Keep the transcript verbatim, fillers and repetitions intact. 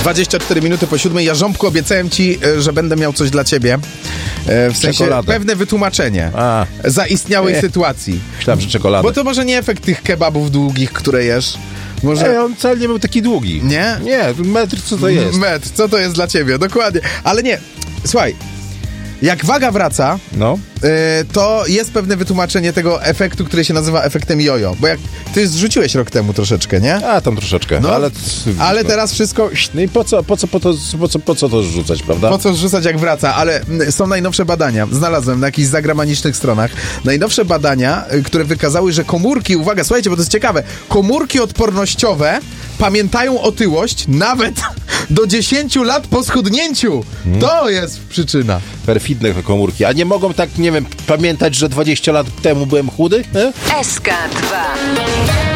dwadzieścia cztery minuty po siódmej. Ja, Ząbku, obiecałem ci, że będę miał coś dla ciebie. W sensie Czekoladę. pewne wytłumaczenie A. zaistniałej Nie. sytuacji. Myślałem, że czekolada. Bo to może nie efekt tych kebabów długich, które jesz. Może... Ej, on wcale nie był taki długi. Nie? Nie, metr co to jest? Metr, co to jest dla ciebie? Dokładnie. Ale nie, słuchaj, jak waga wraca, No. yy, to jest pewne wytłumaczenie tego efektu, który się nazywa efektem jojo. Bo jak ty zrzuciłeś rok temu troszeczkę, nie? A, tam troszeczkę. No, ale, ale teraz wszystko... No i po co, po co, po to, po co, po co to rzucać, prawda? Po co zrzucać, jak wraca? Ale mm, są najnowsze badania, znalazłem na jakichś zagranicznych stronach, najnowsze badania, y, które wykazały, że komórki, uwaga, słuchajcie, bo to jest ciekawe, komórki odpornościowe pamiętają otyłość nawet do dziesięciu lat po schudnięciu. Hmm. To jest przyczyna. Perfidne komórki. A nie mogą tak, nie wiem, pamiętać, że dwadzieścia lat temu byłem chudy? E? S K dwa.